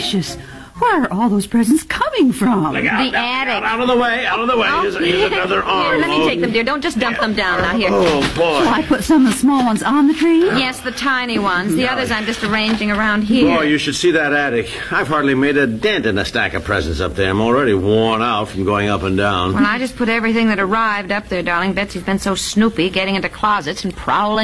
gracious. Where are all those presents coming from? Look out, The attic. Out of the way, out of the way. Here's another arm. Here, let me take them, dear. Don't just dump them down now. Here. Oh, boy. Shall I put some of the small ones on the tree? Yes, the tiny ones. The others I'm just arranging around here. Boy, you should see that attic. I've hardly made a dent in a stack of presents up there. I'm already worn out from going up and down. Well, I just put everything that arrived up there, darling. Betsy's been so snoopy, getting into closets and prowling